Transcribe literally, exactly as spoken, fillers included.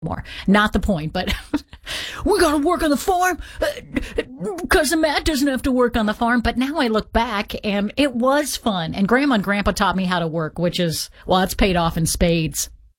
more. Not the point, but we got to work on the farm because Matt doesn't have to work on the farm. But now I look back and it was fun. And Grandma and Grandpa taught me how to work, which is, well, it's paid off in spades.